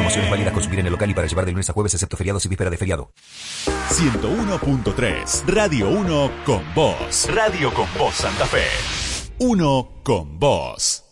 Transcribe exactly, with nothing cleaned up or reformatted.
Promociones válidas consumir en el local y para llevar de lunes a jueves excepto feriados y víspera de feriado. ciento uno punto tres, Radio uno con vos. Radio con vos Santa Fe. Uno con vos.